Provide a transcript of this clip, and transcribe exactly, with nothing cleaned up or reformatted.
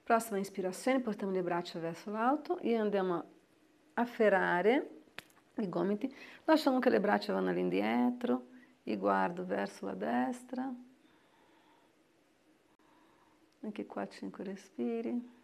Prossima ispirazione, portiamo le braccia verso l'alto e andiamo a afferrare i gomiti, lasciamo che le braccia vanno all'indietro e guardo verso la destra, anche qua cinque respiri.